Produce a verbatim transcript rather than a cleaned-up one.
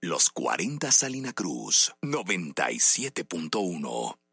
Los cuarenta Salina Cruz, noventa y siete punto uno.